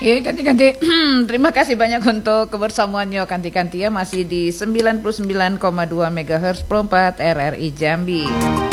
Ya, ganti-ganti. Terima kasih banyak untuk kebersamaannya ganti-ganti ya, masih di 99,2 MHz Pro 4 RRI Jambi.